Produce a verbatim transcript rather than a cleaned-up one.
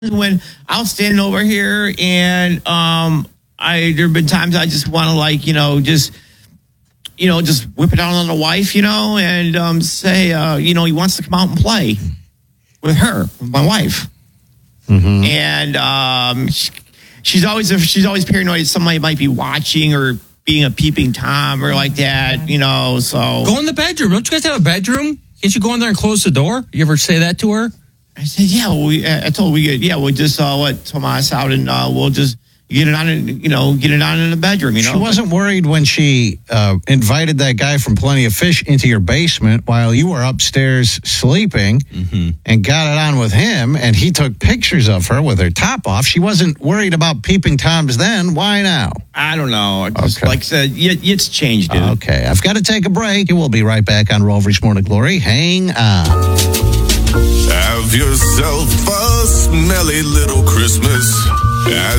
when I'll stand over here and um, I there have been times I just want to like you know just you know just whip it out on the wife you know and um, say uh, you know he wants to come out and play with her, with my wife, mm-hmm. and um, she, she's always she's always paranoid that somebody might be watching or being a peeping Tom or like that you know. So go in the bedroom. Don't you guys have a bedroom? Can't you go in there and close the door? You ever say that to her? I said, yeah, well, we, I told her we, yeah, we'll just uh, let Tomas out and uh, we'll just get it on, in, you know, get it on in the bedroom, you know. She wasn't worried when she uh, invited that guy from Plenty of Fish into your basement while you were upstairs sleeping mm-hmm. and got it on with him, and he took pictures of her with her top off. She wasn't worried about peeping Toms then. Why now? I don't know. Just, okay. Like I said, it's changed, dude. Okay, I've got to take a break. We'll be right back on Rover's Morning Glory. Hang on. Have yourself a smelly little Christmas as